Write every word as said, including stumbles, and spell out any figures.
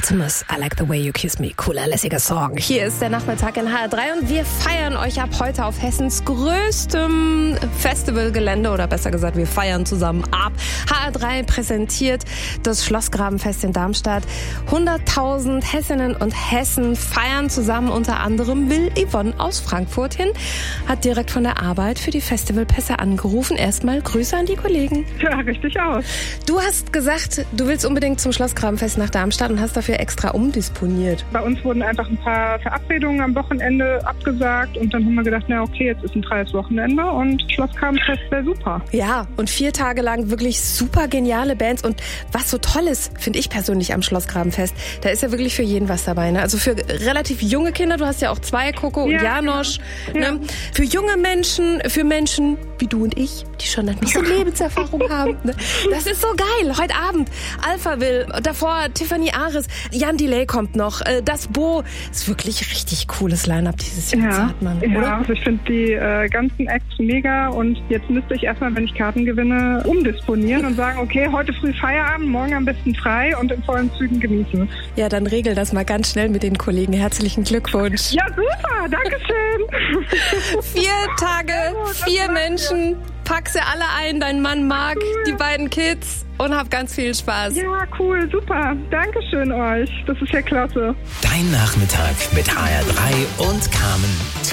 Artemis, I Like the Way You Kiss Me. Cooler, lässiger Song. Hier ist der Nachmittag in H R drei und wir feiern euch ab heute auf Hessens größtem Festivalgelände, oder besser gesagt, wir feiern zusammen ab. H R drei präsentiert das Schlossgrabenfest in Darmstadt. hunderttausend Hessinnen und Hessen feiern zusammen, unter anderem will Yvonne aus Frankfurt hin, hat direkt von der Arbeit für die Festivalpässe angerufen. Erstmal Grüße an die Kollegen. Ja, richtig aus. Du hast gesagt, du willst unbedingt zum Schlossgrabenfest nach Darmstadt und hast dafür extra umdisponiert. Bei uns wurden einfach ein paar Verabredungen am Wochenende abgesagt und dann haben wir gedacht, na okay, jetzt ist ein freies Wochenende und Schlossgrabenfest wäre super. Ja, und vier Tage lang wirklich super geniale Bands und was so toll ist, finde ich persönlich am Schlossgrabenfest, da ist ja wirklich für jeden was dabei. Ne? Also für relativ junge Kinder, du hast ja auch zwei, Coco und Ja, Janosch. ja. Ne? Für junge Menschen, für Menschen wie du und ich, die schon ein bisschen Lebenserfahrung haben. Ne? Das ist so geil. Heute Abend Alphaville, davor Tiffany Ares, Jan Delay kommt noch, äh, das Bo. Ist wirklich richtig cooles Line-Up dieses Jahr, Ja, sagt man, ja, oder? also ich finde die äh, ganzen Acts mega und jetzt müsste ich erstmal, wenn ich Karten gewinne, umdisponieren und sagen, okay, heute früh Feierabend, morgen am besten frei und in vollen Zügen genießen. Ja, dann regel das mal ganz schnell mit den Kollegen. Herzlichen Glückwunsch. Ja, super, dankeschön. Vier Tage, vier Menschen, pack sie alle ein, dein Mann Marc, die beiden Kids und hab ganz viel Spaß. Ja, cool, super. Dankeschön euch. Das ist ja klasse. Dein Nachmittag mit H R drei und Carmen.